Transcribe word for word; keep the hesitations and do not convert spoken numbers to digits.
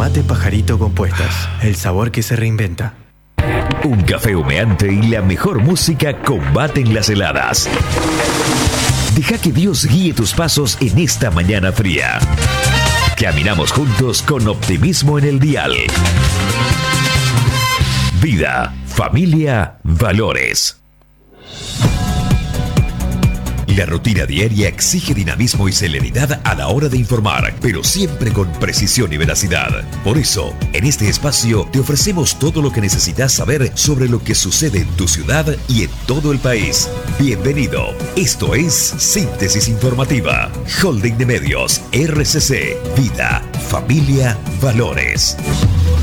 Mate Pajarito Compuestas, el sabor que se reinventa. Un café humeante y la mejor música combaten las heladas. Deja que Dios guíe tus pasos en esta mañana fría. Caminamos juntos con optimismo en el dial. Vida, familia, valores. La rutina diaria exige dinamismo y celeridad a la hora de informar, pero siempre con precisión y veracidad. Por eso, en este espacio te ofrecemos todo lo que necesitas saber sobre lo que sucede en tu ciudad y en todo el país. Bienvenido. Esto es Síntesis Informativa. Holding de Medios, R C C. Vida, familia, valores.